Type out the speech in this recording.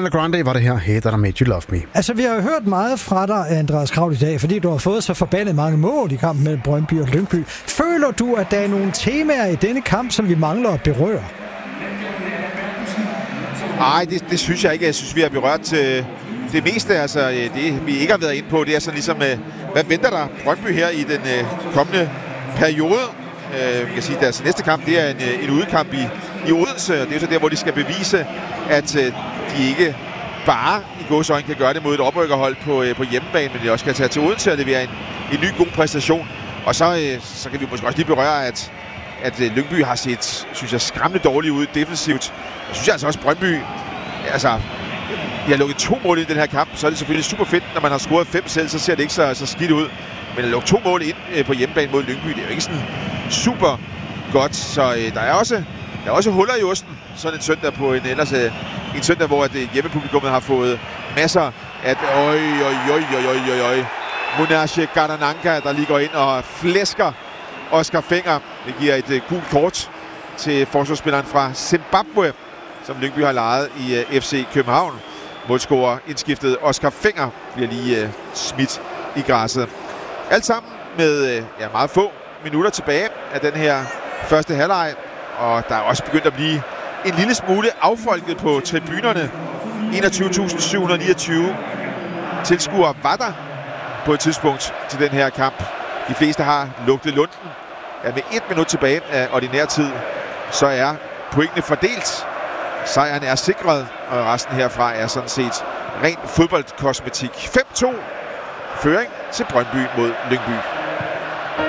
Ariana Grande var det her, Hey That I Made You Love Me. Altså, vi har jo hørt meget fra dig, Andreas Kraul, i dag, fordi du har fået så forbandet mange mål i kampen mellem Brøndby og Lyngby. Føler du, at der er nogle temaer i denne kamp, som vi mangler at berøre? Nej, det synes jeg ikke. Jeg synes, vi har berørt det meste. Altså, det vi ikke har været inde på, det er sådan ligesom, hvad venter der Brøndby her i den kommende periode? Vi kan sige, at deres næste kamp, det er en udekamp i Odense, og det er så der, hvor de skal bevise, at de ikke bare i gåseøjne kan gøre det mod et oprykkerhold på hjemmebane, men de også kan tage til Odense og levere en ny god præstation. Og så kan vi måske også lige berøre, at Lyngby har set, synes jeg, skræmmende dårligt ud defensivt. Jeg synes altså også, Brøndby, altså, de har lukket 2 mål i den her kamp, så er det selvfølgelig super fedt, når man har scoret 5 selv, så ser det ikke så skidt ud. Men at lukke 2 mål ind på hjemmebane mod Lyngby, det er jo ikke sådan super godt, så der er også huller i osten, sådan en søndag på en søndag, hvor hjemmepublikummet har fået masser af Monashe Garananka, der lige går ind og flæsker Oscar Fenger. Det giver et gult kort til forsvarsspilleren fra Zimbabwe, som Lyngby har lejet i FC København. Målscorer indskiftet Oscar Fenger bliver lige smidt i græsset. Alt sammen med meget få minutter tilbage af den her første halvleg, og der er også begyndt at blive en lille smule affolket på tribunerne. 21.729 tilskuere var der på et tidspunkt til den her kamp. De fleste har lugtet lunden. Ja, med 1 minut tilbage af ordinær tid, så er pointene fordelt. Sejren er sikret, og resten herfra er sådan set ren fodboldkosmetik. 5-2 føring til Brøndby mod Lyngby.